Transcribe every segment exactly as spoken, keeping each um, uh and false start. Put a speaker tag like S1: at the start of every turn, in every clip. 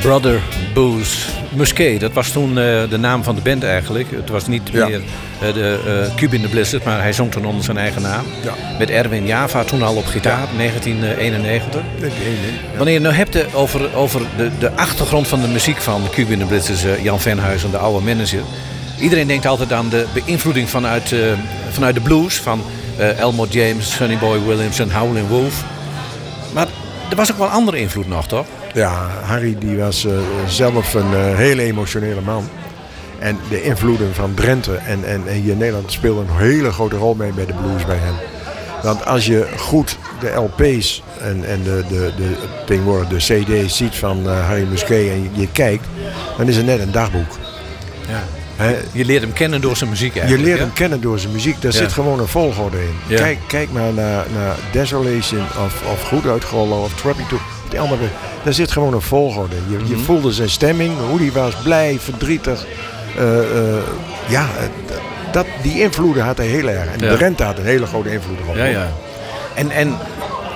S1: Brother Booze Musquet, dat was toen uh, de naam van de band eigenlijk. Het was niet ja. meer uh, de uh, Cube in the Blizzard, maar hij zong toen onder zijn eigen naam. Ja. Met Erwin Java, toen al op gitaar, ja. negentien eenennegentig. Ja. Wanneer je nou hebt over, over de, de achtergrond van de muziek van de Cube in the Blizzard, uh, Jan Venhuizen, de oude manager. Iedereen denkt altijd aan de beïnvloeding vanuit, uh, vanuit de blues, van uh, Elmore James, Sonny Boy Williams en Howlin' Wolf. Maar er was ook wel andere invloed nog, toch?
S2: Ja, Harry die was uh, zelf een uh, hele emotionele man. En de invloeden van Drenthe en, en, en hier in Nederland speelden een hele grote rol mee bij de blues bij hem. Want als je goed de L P's en, en de, de, de, tegenwoordig de C D's ziet van uh, Harry Musquet en je, je kijkt, dan is het net een dagboek.
S1: Ja. He, je leert hem kennen door zijn muziek eigenlijk.
S2: Je leert
S1: ja?
S2: hem kennen door zijn muziek. Daar ja. zit gewoon een volgorde in. Ja. Kijk, kijk maar naar, naar Desolation of, of Goed Uitgerollen of Trapping to... Die andere, daar zit gewoon een volgorde. Je, mm-hmm. je voelde zijn stemming, hoe die was, blij, verdrietig. Uh, uh, ja, dat, die invloeden had hij heel erg. En ja. Drenthe had een hele grote invloed erop.
S1: Ja, ja. En, en uh,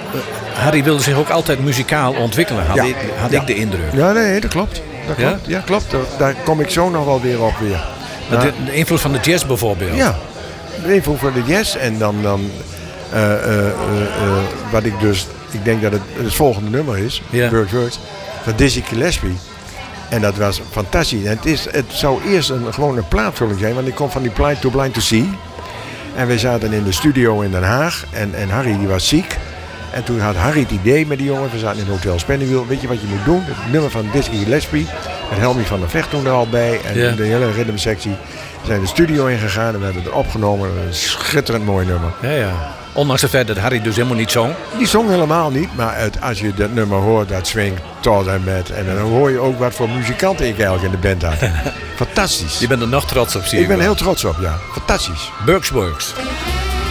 S1: Harry wilde zich ook altijd muzikaal ontwikkelen, had, ja. ik, had ja. ik de indruk.
S2: Ja, nee, dat klopt. Dat ja? klopt. Ja, klopt. Daar kom ik zo nog wel weer op weer.
S1: De, de, de invloed van de jazz bijvoorbeeld.
S2: Ja, de invloed van de jazz. En dan, dan uh, uh, uh, uh, wat ik dus, ik denk dat het het volgende nummer is, ja. Burke's Words, van Dizzy Gillespie. En dat was fantastisch. En het, is, het zou eerst een, gewoon een plaatvulling zijn, want ik kom van die Blind to Blind to See. En we zaten in de studio in Den Haag en, en Harry die was ziek. En toen had Harry het idee met die jongen, we zaten in Hotel Spennywiel, weet je wat je moet doen? Het nummer van Dizzy Gillespie, met Helmy van der Vecht toen er al bij en yeah. de hele rhythmsectie. We zijn de studio ingegaan en we hebben het opgenomen. Een schitterend mooi nummer.
S1: Ja, ja. Ondanks het feit dat Harry dus helemaal niet zong.
S2: Die zong helemaal niet, maar het, als je dat nummer hoort, dat swingt tot en met. En dan hoor je ook wat voor muzikanten ik eigenlijk in de band had. Fantastisch.
S1: Je bent er nog trots op, zie
S2: ik. Ik ben er heel trots op, ja. Fantastisch.
S1: Burke's Works.